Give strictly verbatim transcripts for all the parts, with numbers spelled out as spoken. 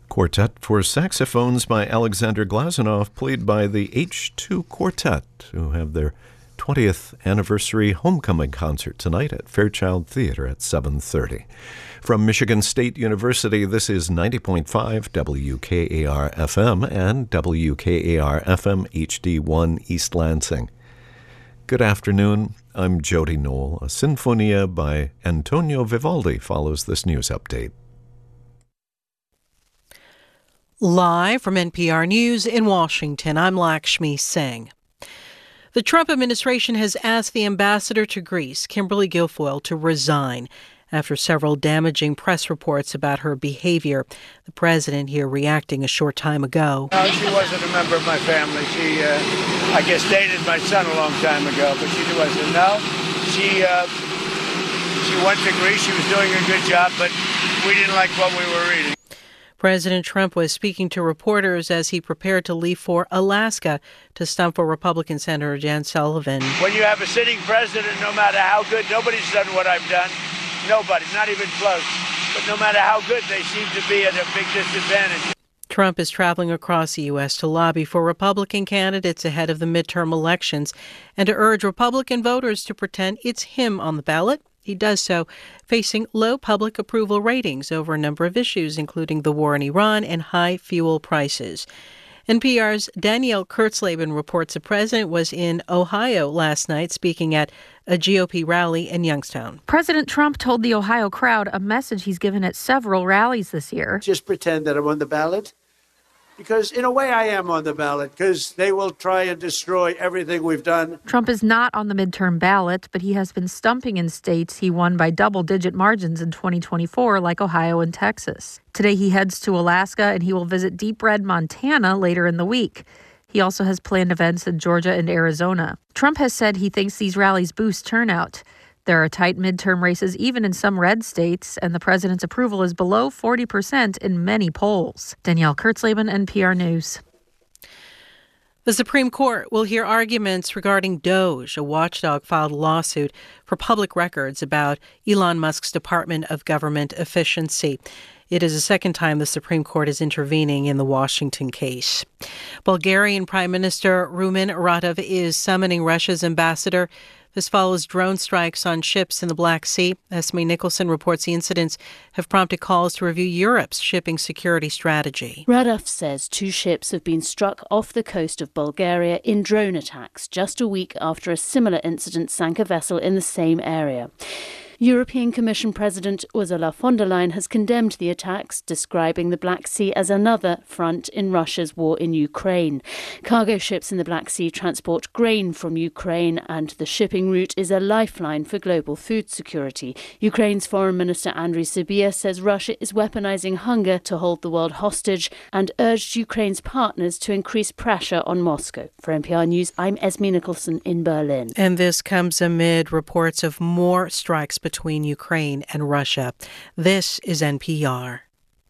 Quartet for saxophones by Alexander Glazunov, played by the H two Quartet, who have their twentieth anniversary homecoming concert tonight at Fairchild Theater at seven thirty. From Michigan State University, this is ninety point five W K A R F M and W K A R F M H D one East Lansing. Good afternoon. I'm Jody Knoll. A Sinfonia by Antonio Vivaldi follows this news update. Live from N P R News in Washington, I'm Lakshmi Singh. The Trump administration has asked the ambassador to Greece, Kimberly Guilfoyle, to resign after several damaging press reports about her behavior. The president here reacting a short time ago. No, she wasn't a member of my family. She, uh, I guess, dated my son a long time ago, but she wasn't. No, she, uh, she went to Greece. She was doing a good job, but we didn't like what we were reading. President Trump was speaking to reporters as he prepared to leave for Alaska to stump for Republican Senator Jan Sullivan. When you have a sitting president, no matter how good, nobody's done what I've done. Nobody, not even close. But no matter how good, they seem to be at a big disadvantage. Trump is traveling across the U S to lobby for Republican candidates ahead of the midterm elections and to urge Republican voters to pretend it's him on the ballot. He does so facing low public approval ratings over a number of issues, including the war in Iran and high fuel prices. N P R's Danielle Kurtzleben reports the president was in Ohio last night speaking at a G O P rally in Youngstown. President Trump told the Ohio crowd a message he's given at several rallies this year. Just pretend that I'm on the ballot. Because in a way I am on the ballot, because they will try and destroy everything we've done. Trump is not on the midterm ballot, but he has been stumping in states he won by double-digit margins in twenty twenty-four, like Ohio and Texas. Today he heads to Alaska, and he will visit Deep Red, Montana later in the week. He also has planned events in Georgia and Arizona. Trump has said he thinks these rallies boost turnout. There are tight midterm races even in some red states, and the president's approval is below forty percent in many polls. Danielle Kurtzleben, N P R News. The Supreme Court will hear arguments regarding DOGE. A watchdog filed a lawsuit for public records about Elon Musk's Department of Government Efficiency. It is the second time the Supreme Court is intervening in the Washington case. Bulgarian Prime Minister Rumen Radev is summoning Russia's ambassador. This follows drone strikes on ships in the Black Sea. Esme Nicholson reports the incidents have prompted calls to review Europe's shipping security strategy. Radev says two ships have been struck off the coast of Bulgaria in drone attacks just a week after a similar incident sank a vessel in the same area. European Commission President Ursula von der Leyen has condemned the attacks, describing the Black Sea as another front in Russia's war in Ukraine. Cargo ships in the Black Sea transport grain from Ukraine, and the shipping route is a lifeline for global food security. Ukraine's Foreign Minister Andriy Sybiha says Russia is weaponizing hunger to hold the world hostage and urged Ukraine's partners to increase pressure on Moscow. For N P R News, I'm Esme Nicholson in Berlin. And this comes amid reports of more strikes between Ukraine and Russia. This is N P R.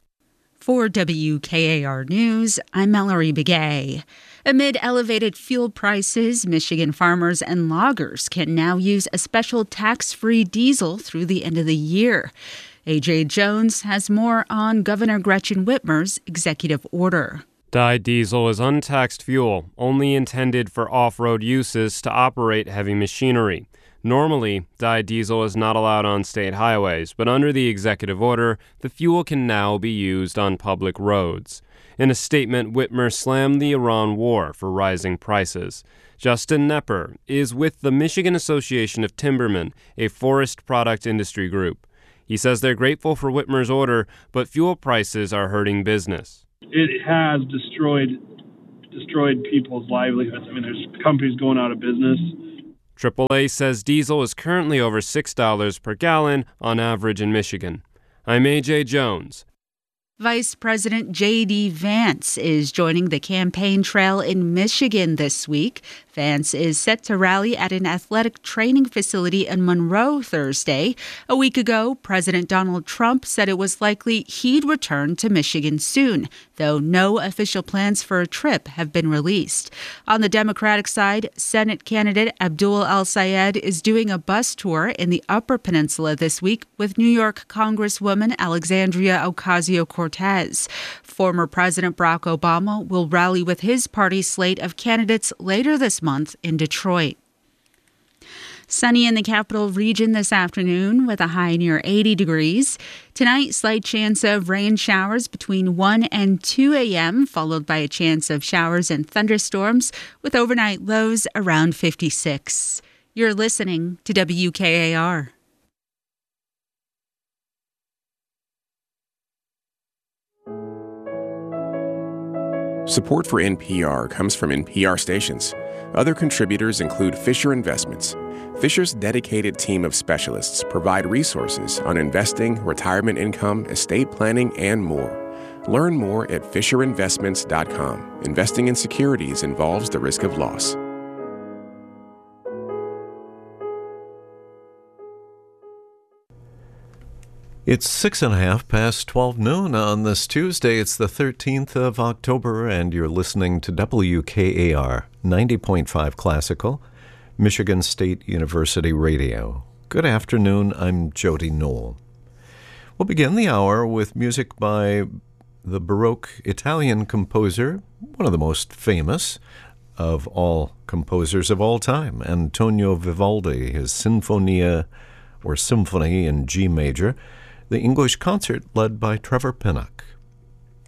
For W K A R News, I'm Mallory Begay. Amid elevated fuel prices, Michigan farmers and loggers can now use a special tax-free diesel through the end of the year. A J Jones has more on Governor Gretchen Whitmer's executive order. Dyed diesel is untaxed fuel, only intended for off-road uses to operate heavy machinery. Normally, dyed diesel is not allowed on state highways, but under the executive order, the fuel can now be used on public roads. In a statement, Whitmer slammed the Iran war for rising prices. Justin Knepper is with the Michigan Association of Timbermen, a forest product industry group. He says they're grateful for Whitmer's order, but fuel prices are hurting business. It has destroyed destroyed people's livelihoods. I mean, there's companies going out of business. triple A says diesel is currently over six dollars per gallon on average in Michigan. I'm A J Jones. Vice President J D Vance is joining the campaign trail in Michigan this week. Vance is set to rally at an athletic training facility in Monroe Thursday. A week ago, President Donald Trump said it was likely he'd return to Michigan soon, though no official plans for a trip have been released. On the Democratic side, Senate candidate Abdul El-Sayed is doing a bus tour in the Upper Peninsula this week with New York Congresswoman Alexandria Ocasio-Cortez. Former President Barack Obama will rally with his party's slate of candidates later this month in Detroit. Sunny in the capital region this afternoon with a high near eighty degrees. Tonight, slight chance of rain showers between one and two a.m., followed by a chance of showers and thunderstorms with overnight lows around fifty-six. You're listening to W K A R. Support for N P R comes from N P R stations. Other contributors include Fisher Investments. Fisher's dedicated team of specialists provide resources on investing, retirement income, estate planning, and more. Learn more at fisher investments dot com. Investing in securities involves the risk of loss. It's six and a half past twelve noon on this Tuesday. It's the thirteenth of October, and you're listening to W K A R ninety point five Classical, Michigan State University Radio. Good afternoon. I'm Jody Knoll. We'll begin the hour with music by the Baroque Italian composer, one of the most famous of all composers of all time, Antonio Vivaldi, his Sinfonia or Symphony in G major, the English concert led by Trevor Pinnock.